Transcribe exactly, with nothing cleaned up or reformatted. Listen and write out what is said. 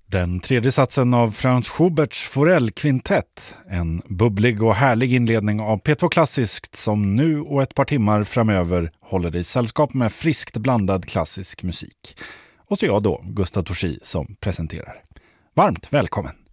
Den tredje satsen av Franz Schuberts Forell-kvintett, en bubblig och härlig inledning av P två Klassiskt som nu och ett par timmar framöver håller dig sällskap med friskt blandad klassisk musik. Och så jag då, Gustav Torsi, som presenterar. Varmt välkommen!